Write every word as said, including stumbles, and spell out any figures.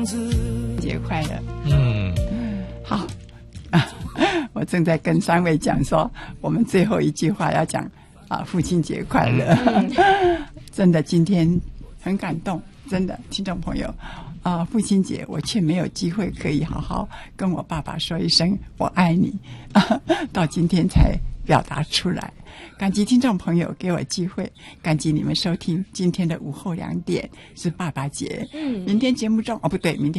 样子。 节快乐。 嗯， 好，我正在跟三位讲说，我们最后一句话要讲啊，父亲节快乐。嗯、真的，今天很感动，真的，听众朋友。啊，父亲节我却没有机会可以好好跟我爸爸说一声我爱你，啊、到今天才表达出来。感激听众朋友给我机会，感激你们收听今天的午后两点是爸爸节。嗯，明天节目中哦不对，明天。